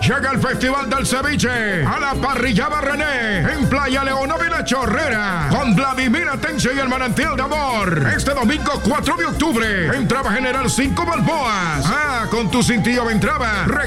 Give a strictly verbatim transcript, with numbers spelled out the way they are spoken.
Llega el Festival del Ceviche a la Parrillada René en Playa Leonova y La Chorrera con Vladimir Atencio y el Manantial de Amor. Este domingo cuatro de octubre, entrada general cinco balboas. Ah, con tu cintillo de entrada.